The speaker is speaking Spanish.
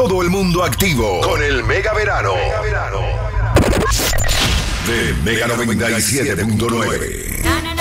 todo el mundo activo con el Mega Verano. De Mega 97.9.